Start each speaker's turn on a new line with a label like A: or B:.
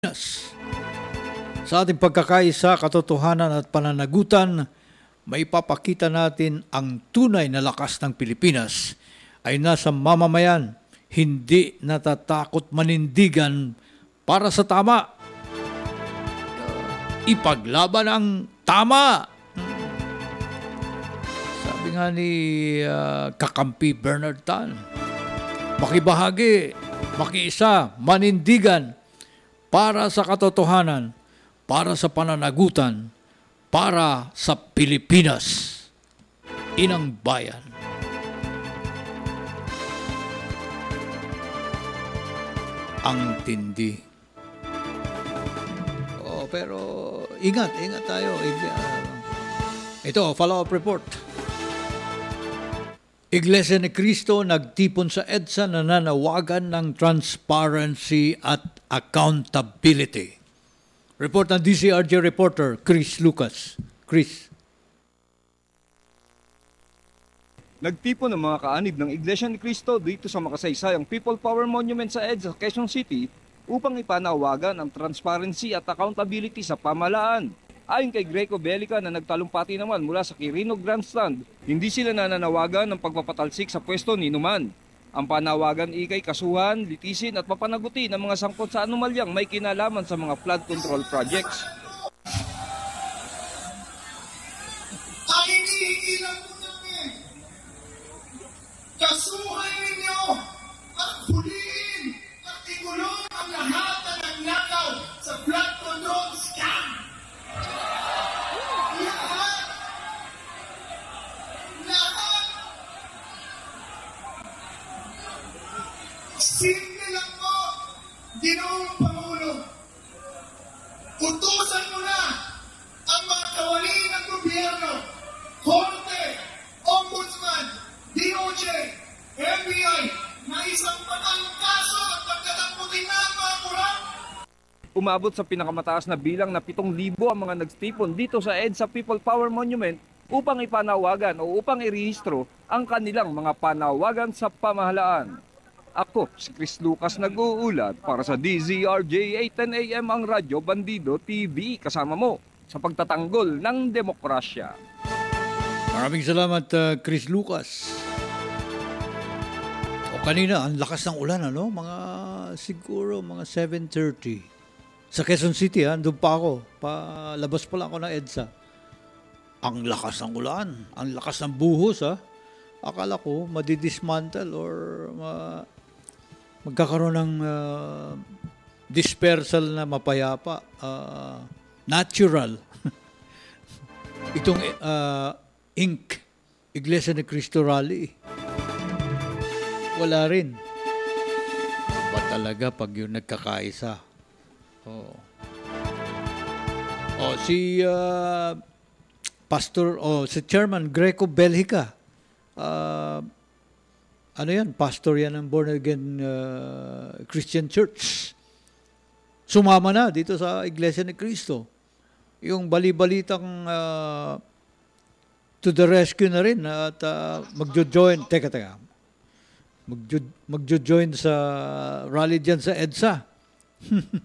A: Yes. Sa ating pagkakaisa, katotohanan at pananagutan, maipapakita natin ang tunay na lakas ng Pilipinas ay nasa mamamayan, hindi natatakot manindigan para sa tama. Ipaglaban ang tama. Sabi nga ni Kakampi Bernard Tan, makibahagi, makiisa, manindigan, para sa katotohanan, para sa pananagutan, para sa Pilipinas, inang bayan. Ang tindi. Pero ingat tayo. Ito, follow-up report. Iglesia ni Cristo nagtipon sa EDSA na nanawagan ng transparency at accountability. Report ng DCRJ reporter Chris Lucas. Chris.
B: Nagtipon ng mga kaanib ng Iglesia ni Cristo dito sa makasaysayang People Power Monument sa EDSA, Quezon City upang ipanawagan ang transparency at accountability sa pamahalaan. Ayon kay Greco Bellica na nagtalumpati naman mula sa Quirino Grandstand, hindi sila nananawagan ng pagpapatalsik sa pwesto ni Numan. Ang panawagan ikay kasuhan, litisin at papanaguti ng mga sangkot sa anomalyang may kinalaman sa mga flood control projects.
C: Ang hinihingi lang po namin, kasuhan ninyo at huliin at ikulong ang lahat na nagnakaw sa flood control scam. Simple lang po, Ginoong Pangulo. Utusan mo na ang mga kawani ng gobyerno, Korte, Ombudsman, DOJ, FBI, na isang patang kaso at pagkataputin na ang mga kurang.
B: Umabot sa pinakamataas na bilang na 7,000 ang mga nagstipon dito sa EDSA People Power Monument upang ipanawagan o upang irehistro ang kanilang mga panawagan sa pamahalaan. Ako, si Chris Lucas nag-uulat para sa DZRJ 810 AM ang Radyo Bandido TV kasama mo sa pagtatanggol ng demokrasya.
A: Maraming salamat, Chris Lucas. Kanina, ang lakas ng ulan, siguro mga 7:30. Sa Quezon City, andun pa ako. Palabas pa lang ako ng EDSA. Ang lakas ng ulan, ang lakas ng buhos, Akala ko, madidismantle or magkakaroon ng dispersal na mapayapa, natural. Itong Inc. Iglesia ni Cristo Rally. Wala rin. Ba talaga pag yung nagkakaisa? Si Pastor, si Chairman Greco Bellica, pastor yan ng Born Again Christian Church. Sumama na dito sa Iglesia ni Cristo. Yung bali-balitang to the rescue na rin at magjo-join. Teka. Magjo-join sa rally dyan sa EDSA.